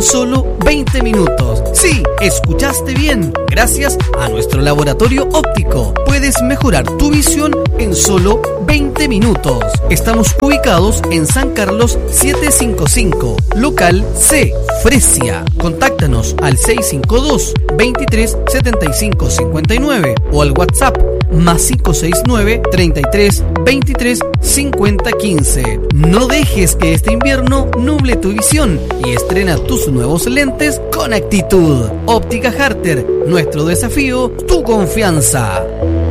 Solo 20 minutos. Sí, escuchaste bien. Gracias a nuestro laboratorio óptico puedes mejorar tu visión en solo 20 minutos. Estamos ubicados en San Carlos 755, local C, Fresia. Contáctanos al 652 23 75 59 o al WhatsApp más 569 33 23 50 15. No dejes que este invierno nuble tu visión y estrena tus nuevos lentes con actitud. Óptica Harter, nuestro desafío, tu confianza.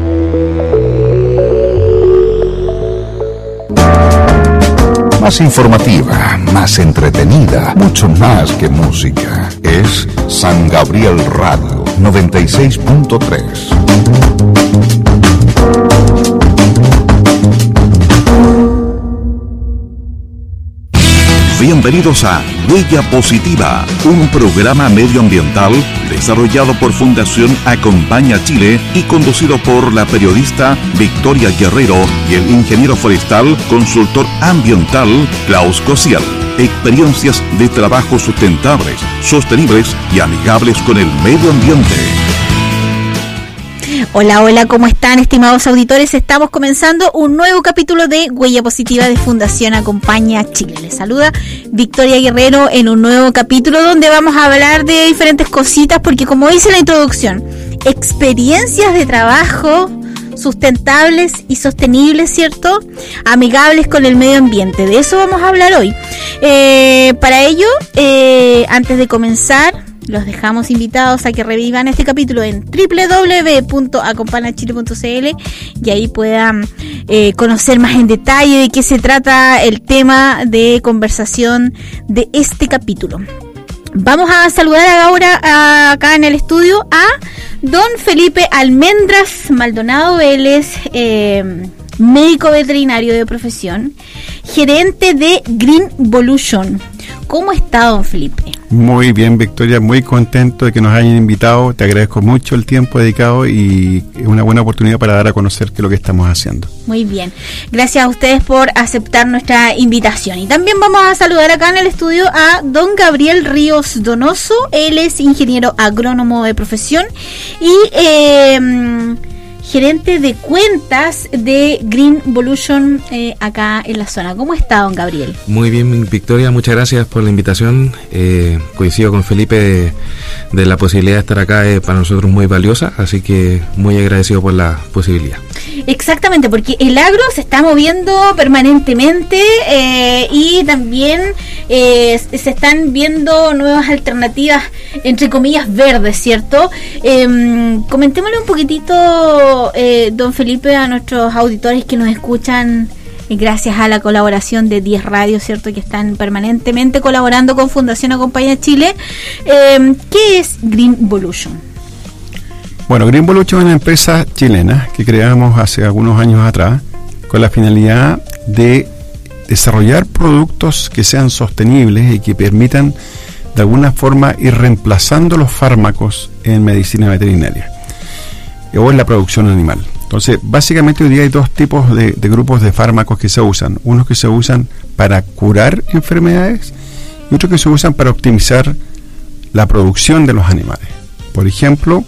Más informativa, más entretenida, mucho más que música. Es San Gabriel Radio 96.3. Bienvenidos a Huella Positiva, un programa medioambiental desarrollado por Fundación Acompaña Chile y conducido por la periodista Victoria Guerrero y el ingeniero forestal consultor ambiental Klaus Kosiel. Experiencias de trabajo sustentables, sostenibles y amigables con el medio ambiente. Hola, hola, ¿cómo están, estimados auditores? Estamos comenzando un nuevo capítulo de Huella Positiva de Fundación Acompaña Chile. Les saluda Victoria Guerrero en un nuevo capítulo donde vamos a hablar de diferentes cositas, porque como dice la introducción, experiencias de trabajo sustentables y sostenibles, ¿cierto? Amigables con el medio ambiente. De eso vamos a hablar hoy. Para ello, antes de comenzar, los dejamos invitados a que revivan este capítulo en www.acompañachile.cl y ahí puedan conocer más en detalle de qué se trata el tema de conversación de este capítulo. Vamos a saludar ahora acá en el estudio a don Felipe Almendras Maldonado. Él es médico veterinario de profesión, gerente de Greenvolution. ¿Cómo está, don Felipe? Muy bien, Victoria, muy contento de que nos hayan invitado. Te agradezco mucho el tiempo dedicado y es una buena oportunidad para dar a conocer qué es lo que estamos haciendo. Muy bien, gracias a ustedes por aceptar nuestra invitación. Y también vamos a saludar acá en el estudio a don Gabriel Ríos Donoso. Él es ingeniero agrónomo de profesión y gerente de cuentas de Greenvolution acá en la zona. ¿Cómo está, don Gabriel? Muy bien, Victoria, muchas gracias por la invitación. Coincido con Felipe de la posibilidad de estar acá, para nosotros muy valiosa, así que muy agradecido por la posibilidad. Exactamente, porque el agro se está moviendo permanentemente y también se están viendo nuevas alternativas, entre comillas, verdes, ¿cierto? Comentémosle un poquitito, don Felipe, a nuestros auditores que nos escuchan gracias a la colaboración de 10 radios, ¿cierto?, que están permanentemente colaborando con Fundación Acompaña Chile. ¿Qué es Greenvolution? Bueno, Greenvolution es una empresa chilena que creamos hace algunos años atrás con la finalidad de desarrollar productos que sean sostenibles y que permitan de alguna forma ir reemplazando los fármacos en medicina veterinaria o en la producción animal. Entonces, básicamente hoy día hay dos tipos de grupos de fármacos que se usan. Unos que se usan para curar enfermedades y otros que se usan para optimizar la producción de los animales. Por ejemplo,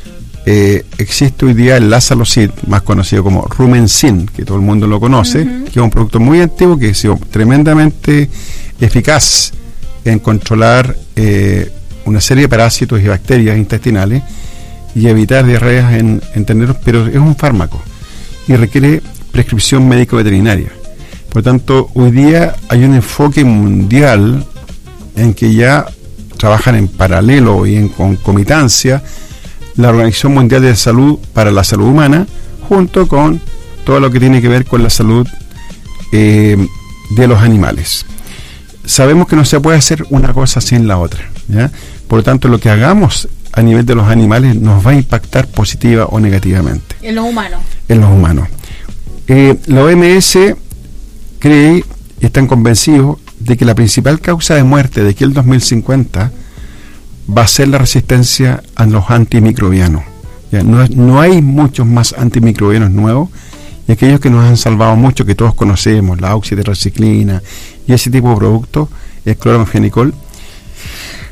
existe hoy día el Lacalocid, más conocido como Rumensin, que todo el mundo lo conoce, que es un producto muy antiguo que ha sido tremendamente eficaz en controlar una serie de parásitos y bacterias intestinales y evitar diarreas en terneros, pero es un fármaco y requiere prescripción médico-veterinaria. Por tanto, hoy día hay un enfoque mundial en que ya trabajan en paralelo y en concomitancia la Organización Mundial de Salud para la Salud Humana, junto con todo lo que tiene que ver con la salud de los animales. Sabemos que no se puede hacer una cosa sin la otra, ¿ya? Por lo tanto, lo que hagamos a nivel de los animales nos va a impactar positiva o negativamente. En los humanos. En los humanos. La OMS cree y están convencidos de que la principal causa de muerte de aquí al 2050 va a ser la resistencia a los antimicrobianos. ¿Ya? No hay muchos más antimicrobianos nuevos, y aquellos que nos han salvado mucho, que todos conocemos, la oxidoraciclina y ese tipo de productos, el cloramfenicol,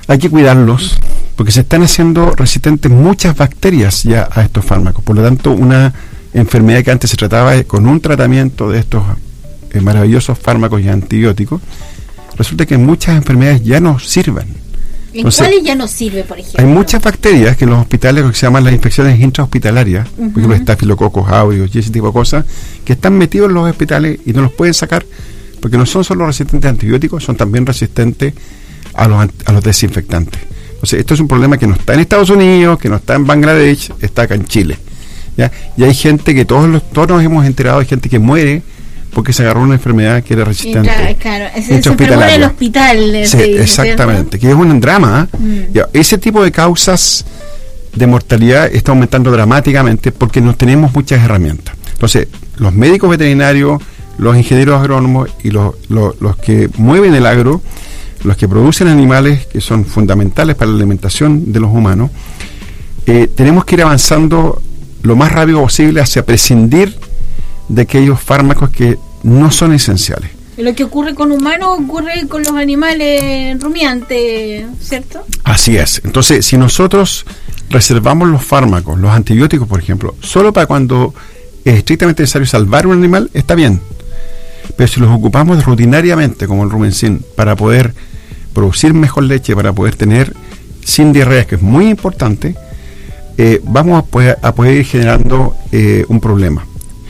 hay que cuidarlos porque se están haciendo resistentes muchas bacterias ya a estos fármacos. Por lo tanto, una enfermedad que antes se trataba con un tratamiento de estos maravillosos fármacos y antibióticos, resulta que muchas enfermedades ya no sirven. Entonces, ¿cuáles ya no sirve, por ejemplo? Hay muchas bacterias que en los hospitales, lo que se llaman las infecciones intrahospitalarias, por ejemplo, estafilococos aureus y ese tipo de cosas, que están metidos en los hospitales y no los pueden sacar, porque no son solo resistentes a antibióticos, son también resistentes a los desinfectantes. Entonces, esto es un problema que no está en Estados Unidos, que no está en Bangladesh, está acá en Chile, ¿ya? Y hay gente que todos nos hemos enterado, hay gente que muere porque se agarró una enfermedad que era resistente. Claro, se enfermó en el hospital. Sí, exactamente, que es un drama. Ya, ese tipo de causas de mortalidad está aumentando dramáticamente porque no tenemos muchas herramientas. Entonces, los médicos veterinarios, los ingenieros agrónomos y los que mueven el agro, los que producen animales que son fundamentales para la alimentación de los humanos, tenemos que ir avanzando lo más rápido posible hacia prescindir de aquellos fármacos que no son esenciales. Lo que ocurre con humanos ocurre con los animales rumiantes, ¿cierto? Así es. Entonces, si nosotros reservamos los fármacos, los antibióticos, por ejemplo, solo para cuando es estrictamente necesario salvar un animal, está bien. Pero si los ocupamos rutinariamente, como el rumencin, para poder producir mejor leche, para poder tener sin diarreas, que es muy importante, vamos a poder ir generando un problema.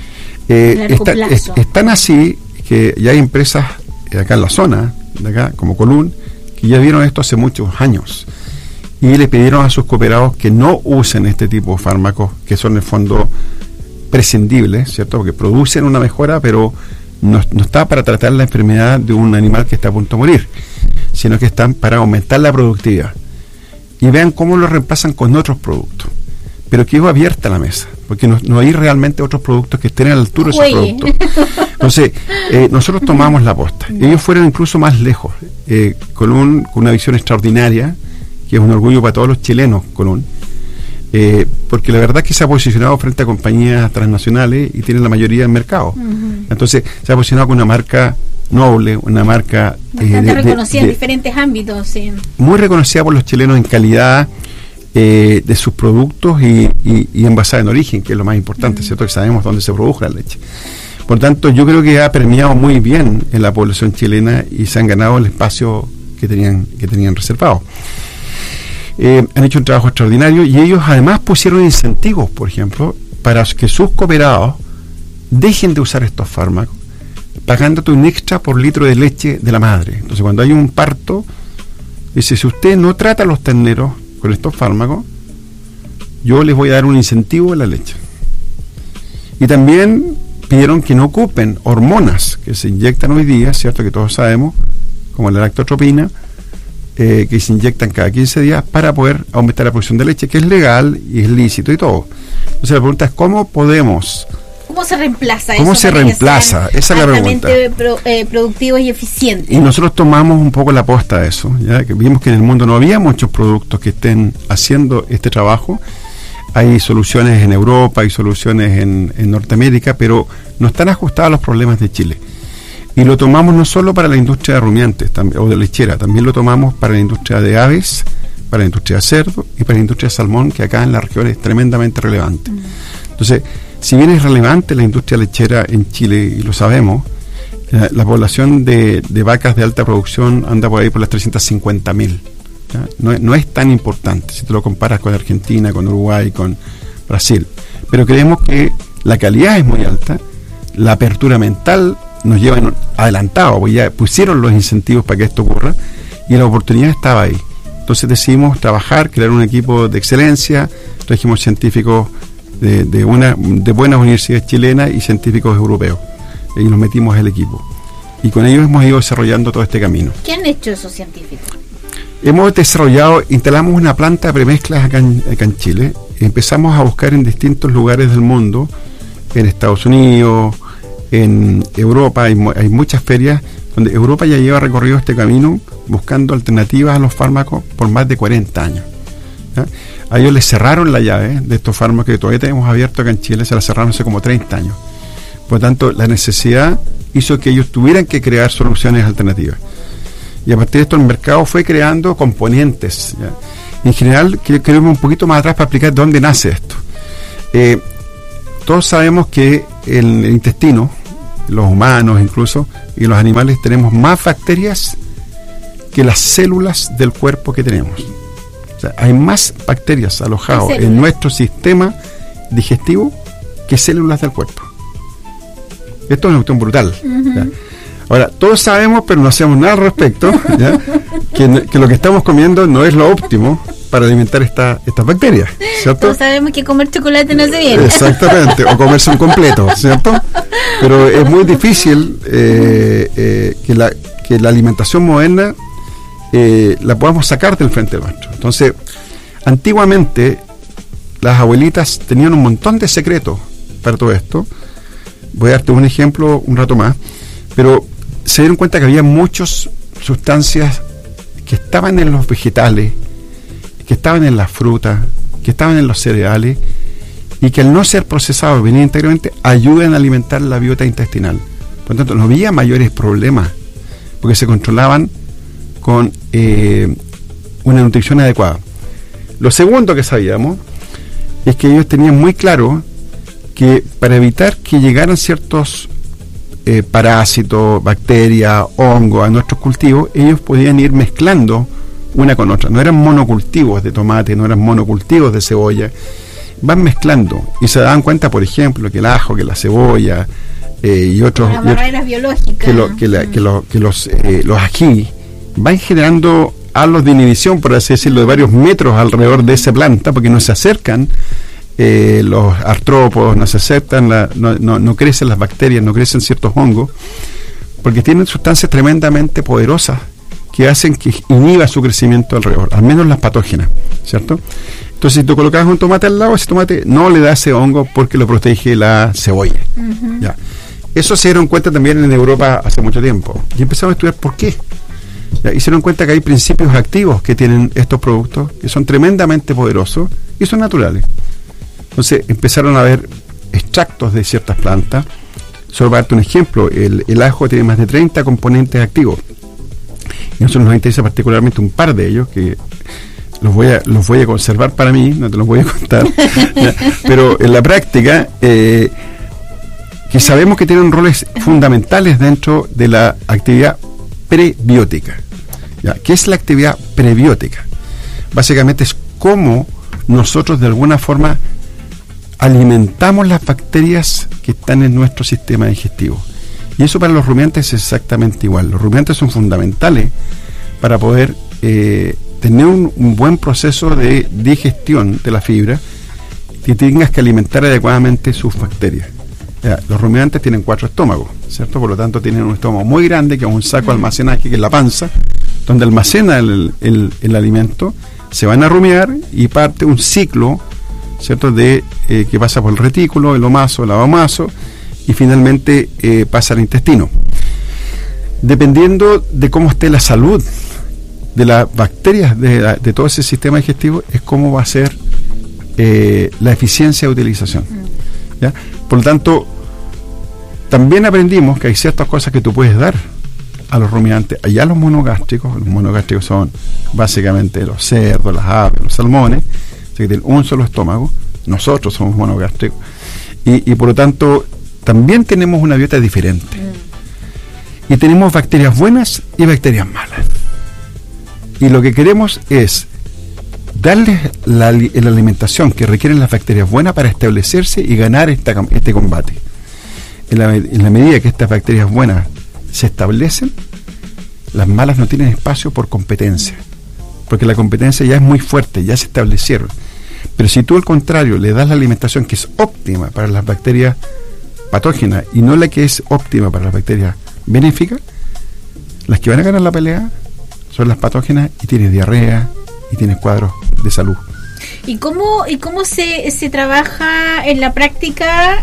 Es tan así que ya hay empresas acá en la zona, de acá, como Colún, que ya vieron esto hace muchos años y le pidieron a sus cooperados que no usen este tipo de fármacos, que son en el fondo prescindibles, ¿cierto? Porque producen una mejora, pero no está para tratar la enfermedad de un animal que está a punto de morir, sino que están para aumentar la productividad. Y vean cómo lo reemplazan con otros productos. Pero quedó abierta la mesa, porque no hay realmente otros productos que estén a la altura de esos productos. Entonces, nosotros tomamos la posta. Ellos fueron incluso más lejos, con una visión extraordinaria, que es un orgullo para todos los chilenos, Colún, porque la verdad es que se ha posicionado frente a compañías transnacionales y tiene la mayoría del mercado. Entonces, se ha posicionado con una marca noble, una marca bastante reconocida en diferentes ámbitos, sí. Muy reconocida por los chilenos en calidad de sus productos y envasada en origen, que es lo más importante, ¿cierto? Que sabemos dónde se produce la leche. Por tanto, yo creo que ha permeado muy bien en la población chilena y se han ganado el espacio que tenían reservado. Han hecho un trabajo extraordinario y ellos además pusieron incentivos, por ejemplo, para que sus cooperados dejen de usar estos fármacos, pagándote un extra por litro de leche de la madre. Entonces, cuando hay un parto, dice, si usted no trata a los terneros con estos fármacos, yo les voy a dar un incentivo de la leche. Y también pidieron que no ocupen hormonas que se inyectan hoy día, cierto que todos sabemos, como la lactotropina, que se inyectan cada 15 días para poder aumentar la producción de leche, que es legal y es lícito y todo. Entonces la pregunta es, ¿cómo se reemplaza eso? ¿Cómo se reemplaza? Esa es la pregunta. Productivos y eficientes. Y nosotros tomamos un poco la posta de eso, ya que vimos que en el mundo no había muchos productos que estén haciendo este trabajo. Hay soluciones en Europa, hay soluciones en Norteamérica, pero no están ajustadas a los problemas de Chile. Y lo tomamos no solo para la industria de rumiantes o de lechera, también lo tomamos para la industria de aves, para la industria de cerdo y para la industria de salmón, que acá en la región es tremendamente relevante. Entonces, si bien es relevante la industria lechera en Chile, y lo sabemos, la población de vacas de alta producción anda por ahí por las 350.000. No es tan importante si te lo comparas con Argentina, con Uruguay, con Brasil. Pero creemos que la calidad es muy alta, la apertura mental nos lleva adelantado, porque ya pusieron los incentivos para que esto ocurra y la oportunidad estaba ahí. Entonces decidimos trabajar, crear un equipo de excelencia, trajimos científicos de buenas universidades chilenas y científicos europeos, y nos metimos al equipo. Y con ellos hemos ido desarrollando todo este camino. ¿Qué han hecho esos científicos? Instalamos una planta de premezclas acá en Chile. Empezamos a buscar en distintos lugares del mundo, en Estados Unidos, en Europa, hay muchas ferias donde Europa ya lleva recorrido este camino buscando alternativas a los fármacos por más de 40 años. ¿Ya? A ellos les cerraron la llave de estos fármacos que todavía tenemos abiertos acá en Chile, se la cerraron hace como 30 años. Por lo tanto, la necesidad hizo que ellos tuvieran que crear soluciones alternativas. Y a partir de esto el mercado fue creando componentes, ¿ya? En general, quiero irme un poquito más atrás para explicar de dónde nace esto. Todos sabemos que en el intestino, los humanos incluso, y los animales, tenemos más bacterias que las células del cuerpo que tenemos. O sea, hay más bacterias alojadas en nuestro sistema digestivo que células del cuerpo. Esto es una cuestión brutal. ¿Ya? Ahora, todos sabemos, pero no hacemos nada al respecto, ¿ya? Que lo que estamos comiendo no es lo óptimo para alimentar estas bacterias, ¿cierto? Todos sabemos que comer chocolate no hace bien. Exactamente, o comerse un completo, ¿cierto? Pero es muy difícil que la alimentación moderna la podamos sacar del frente nuestro. Entonces, antiguamente las abuelitas tenían un montón de secretos para todo esto. Voy a darte un ejemplo un rato más, pero se dieron cuenta que había muchas sustancias que estaban en los vegetales, que estaban en las frutas, que estaban en los cereales, y que al no ser procesados, venir íntegramente, ayudan a alimentar la biota intestinal. Por lo tanto, no había mayores problemas, porque se controlaban con una nutrición adecuada. Lo segundo que sabíamos es que ellos tenían muy claro que para evitar que llegaran ciertos parásitos, bacterias, hongos a nuestros cultivos, ellos podían ir mezclando una con otra. No eran monocultivos de tomate, no eran monocultivos de cebolla. Van mezclando y se dan cuenta, por ejemplo, que el ajo, que la cebolla y otros... Las barreras biológicas. Que los ají van generando halos de inhibición, por así decirlo, de varios metros alrededor de esa planta, porque no se acercan los artrópodos, no se aceptan, no crecen las bacterias, no crecen ciertos hongos, porque tienen sustancias tremendamente poderosas que hacen que inhiba su crecimiento alrededor, al menos las patógenas, ¿cierto? Entonces, si tú colocas un tomate al lado, ese tomate no le da ese hongo porque lo protege la cebolla. ¿Ya? Eso se dieron cuenta también en Europa hace mucho tiempo, y empezaron a estudiar por qué. ¿Ya? Y se dieron cuenta que hay principios activos que tienen estos productos, que son tremendamente poderosos y son naturales. Entonces empezaron a ver extractos de ciertas plantas. Solo para darte un ejemplo, el ajo tiene más de 30 componentes activos. Y nosotros nos interesa particularmente un par de ellos, que los voy a conservar para mí, no te los voy a contar. Pero en la práctica, que sabemos que tienen roles fundamentales dentro de la actividad prebiótica. ¿Ya? ¿Qué es la actividad prebiótica? Básicamente es cómo nosotros de alguna forma alimentamos las bacterias que están en nuestro sistema digestivo. Y eso para los rumiantes es exactamente igual. Los rumiantes son fundamentales para poder tener un buen proceso de digestión de la fibra, que tengas que alimentar adecuadamente sus bacterias. Ya, los rumiantes tienen 4 estómagos, ¿cierto? Por lo tanto tienen un estómago muy grande, que es un saco de almacenaje, que es la panza, donde almacena el alimento. Se van a rumiar y parte un ciclo, ¿cierto? Que pasa por el retículo, el omaso, el abomaso, y finalmente pasa al intestino. Dependiendo de cómo esté la salud de las bacterias de todo ese sistema digestivo, es cómo va a ser la eficiencia de utilización. ¿Ya? Por lo tanto, también aprendimos que hay ciertas cosas que tú puedes dar a los rumiantes, allá los monogástricos son básicamente los cerdos, las aves, los salmones, que tienen un solo estómago. Nosotros somos monogástricos y por lo tanto también tenemos una dieta diferente y tenemos bacterias buenas y bacterias malas, y lo que queremos es darles la alimentación que requieren las bacterias buenas para establecerse y ganar este combate. En la medida que estas bacterias buenas se establecen, las malas no tienen espacio por competencia, porque la competencia ya es muy fuerte, ya se establecieron. Pero si tú al contrario le das la alimentación que es óptima para las bacterias patógenas y no la que es óptima para las bacterias benéficas, las que van a ganar la pelea son las patógenas, y tienes diarrea y tienes cuadros de salud. ¿Y cómo se trabaja en la práctica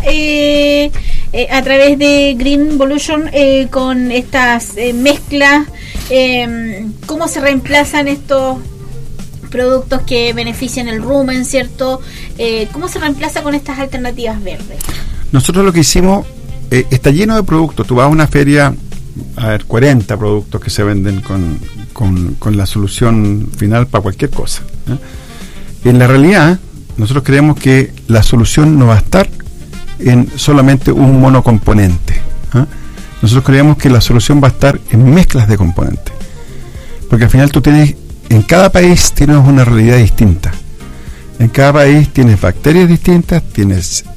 a través de Green Evolution con estas mezclas? ¿Cómo se reemplazan estos productos que benefician el rumen, ¿cierto? ¿Cómo se reemplaza con estas alternativas verdes? Nosotros lo que hicimos, está lleno de productos. Tú vas a una feria, a ver, 40 productos que se venden con la solución final para cualquier cosa. En la realidad, nosotros creemos que la solución no va a estar en solamente un monocomponente. Nosotros creemos que la solución va a estar en mezclas de componentes, porque al final tú tienes, en cada país tienes una realidad distinta. En cada país tienes bacterias distintas, tienes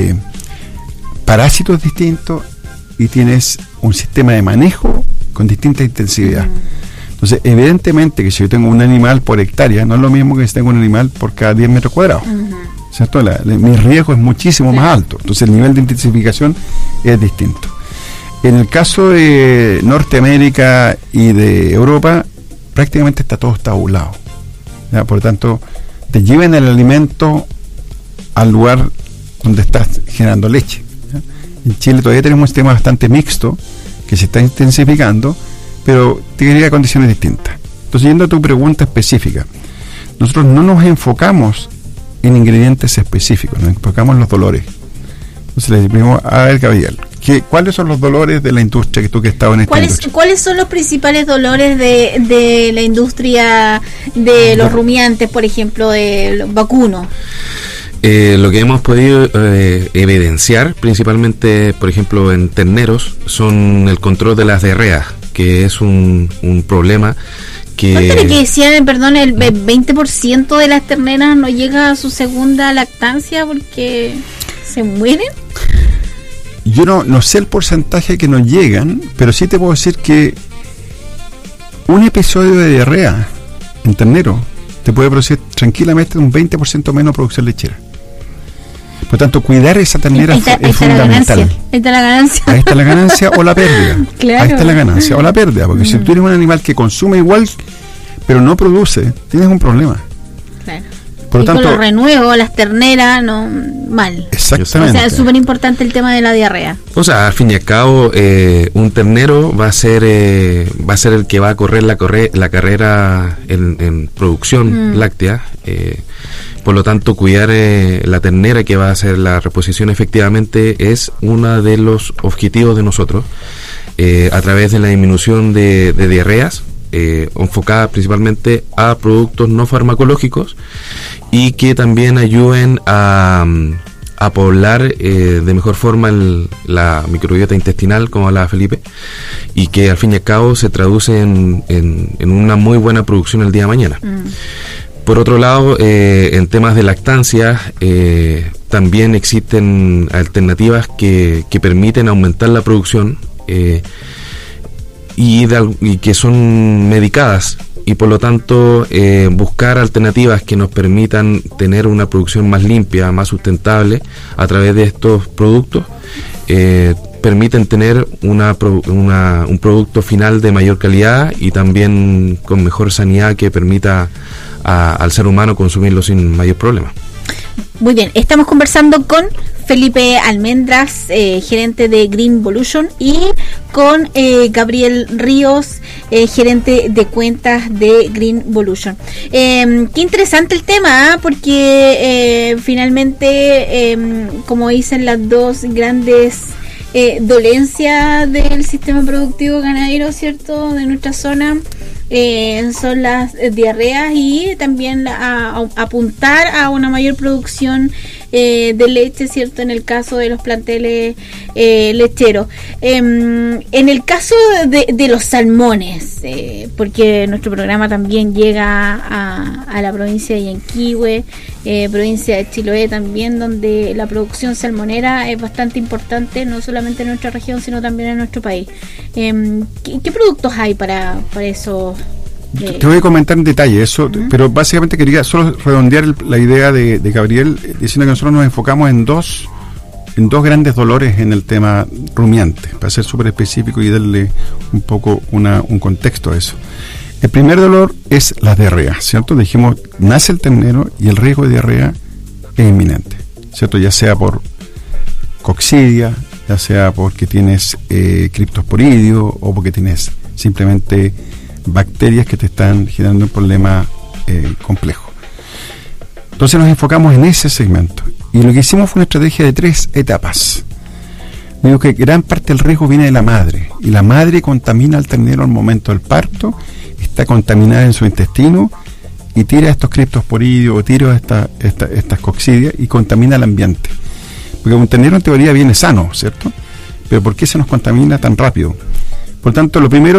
parásitos distintos y tienes un sistema de manejo con distinta intensividad. Entonces, evidentemente que si yo tengo un animal por hectárea, no es lo mismo que si tengo un animal por cada 10 metros cuadrados. ¿Cierto? Mi riesgo es muchísimo más alto. Entonces, el nivel de intensificación es distinto. En el caso de Norteamérica y de Europa, prácticamente todo tabulado. Por lo tanto, te llevan el alimento al lugar donde estás generando leche. En Chile todavía tenemos un sistema bastante mixto que se está intensificando, pero tiene condiciones distintas. Entonces, yendo a tu pregunta específica, nosotros no nos enfocamos en ingredientes específicos, nos enfocamos en los dolores. Entonces le decimos, a ver, Gabriel, ¿cuáles son los dolores de la industria que tú que has estado en esta industria? ¿Cuáles son los principales dolores de la industria de los rumiantes, por ejemplo, de los vacunos? Lo que hemos podido evidenciar, principalmente, por ejemplo, en terneros, son el control de las diarreas, que es un problema que... ¿Cuánto que decían, perdón, el 20% de las terneras no llega a su segunda lactancia porque se mueren? Yo no sé el porcentaje que nos llegan, pero sí te puedo decir que un episodio de diarrea en ternero te puede producir tranquilamente un 20% menos producción lechera. Por lo tanto, cuidar esa ternera es fundamental. Ahí está la ganancia. Ahí está la ganancia o la pérdida. Claro. Ahí está la ganancia o la pérdida, porque si tú eres un animal que consume igual, pero no produce, tienes un problema. Claro. Por lo tanto, con los renuevos, las terneras, no, mal. Exactamente. O sea, es súper importante el tema de la diarrea. O sea, al fin y al cabo, un ternero va a ser el que va a correr la carrera en producción láctea. Por lo tanto, cuidar la ternera que va a hacer la reposición efectivamente es uno de los objetivos de nosotros, a través de la disminución de diarreas, enfocada principalmente a productos no farmacológicos y que también ayuden a poblar de mejor forma la microbiota intestinal, como hablaba Felipe, y que al fin y al cabo se traduce en una muy buena producción el día de mañana. Por otro lado, en temas de lactancia, también existen alternativas que permiten aumentar la producción y que son medicadas, y por lo tanto buscar alternativas que nos permitan tener una producción más limpia, más sustentable a través de estos productos, permiten tener un producto final de mayor calidad y también con mejor sanidad que permita al ser humano consumirlo sin mayor problema. Muy bien, estamos conversando con Felipe Almendras, gerente de Green Volution, y con Gabriel Ríos, gerente de cuentas de Green Volution. Qué interesante el tema, porque finalmente, como dicen las dos grandes dolencias del sistema productivo ganadero, ¿cierto?, de nuestra zona, son las diarreas, y también apuntar a una mayor producción de leche, ¿cierto?, en el caso de los planteles lecheros. En el caso de los salmones, porque nuestro programa también llega a la provincia de Yanquihue, provincia de Chiloé también, donde la producción salmonera es bastante importante, no solamente en nuestra región, sino también en nuestro país. ¿Qué productos hay para eso? Te voy a comentar en detalle eso, pero básicamente quería solo redondear la idea de Gabriel, diciendo que nosotros nos enfocamos en dos grandes dolores en el tema rumiante, para ser súper específico y darle un poco un contexto a eso. El primer dolor es la diarrea, ¿cierto? Dijimos, nace el ternero y el riesgo de diarrea es inminente, ¿cierto? Ya sea por coccidia, ya sea porque tienes criptosporidio o porque tienes simplemente bacterias que te están generando un problema complejo. Entonces nos enfocamos en ese segmento y lo que hicimos fue una estrategia de 3 etapas. Digo que gran parte del riesgo viene de la madre, y la madre contamina al ternero al momento del parto, está contaminada en su intestino y tira estos criptosporidios o tira estas coccidias y contamina el ambiente. Porque un ternero en teoría viene sano, ¿cierto? Pero ¿por qué se nos contamina tan rápido? Por tanto, lo primero